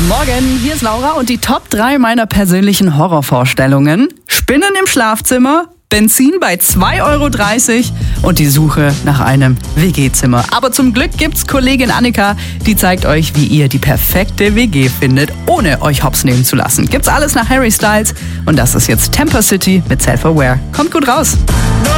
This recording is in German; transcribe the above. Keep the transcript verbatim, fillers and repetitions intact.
Morgen, hier ist Laura und die Top drei meiner persönlichen Horrorvorstellungen. Spinnen im Schlafzimmer, Benzin bei zwei Euro dreißig und die Suche nach einem W G-Zimmer. Aber zum Glück gibt's Kollegin Annika, die zeigt euch, wie ihr die perfekte W G findet, ohne euch hops nehmen zu lassen. Gibt's alles nach Harry Styles und das ist jetzt Temper City mit Self-Aware. Kommt gut raus!